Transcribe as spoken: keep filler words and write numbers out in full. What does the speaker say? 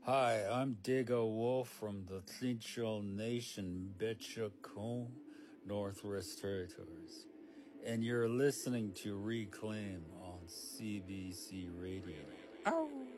Hi, I'm Diego Wolf from the Tlinchell Nation, Betchakon, Northwest Territories. And you're listening to Reclaim on C B C Radio. Ow!